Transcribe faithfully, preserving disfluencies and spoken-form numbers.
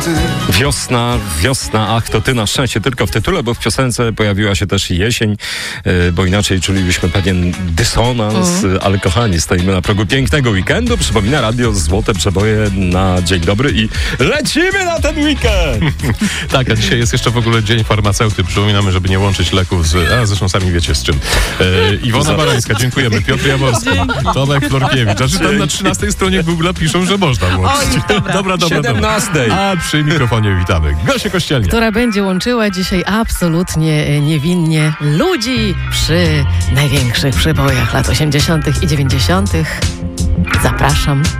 ty. Wiosna, wiosna, ach to ty, na szczęście tylko w tytule, bo w piosence pojawiła się też jesień, bo inaczej czulibyśmy pewien dysonans, mm. ale kochani, stoimy na progu pięknego weekendu, przypomina radio Złote Przeboje na dzień dobry i lecimy na ten weekend! Tak, a dzisiaj jest jeszcze w ogóle Dzień Farmaceuty, przypominamy, żeby nie łączyć leków z, a zresztą sami wiecie z czym. E, Iwona Barańska, dziękujemy, Piotr Jaworski, Tomek Florkiewicz, znaczy tam na trzynastej stronie Google'a piszą, że można łączyć. Oj, dobra. dobra, dobra, siedemnastej. A przy mikrofonie witamy Gosię Kościelniak, która będzie łączyła dzisiaj absolutnie niewinnie ludzi przy największych przebojach lat osiemdziesiątych i dziewięćdziesiątych. Zapraszam.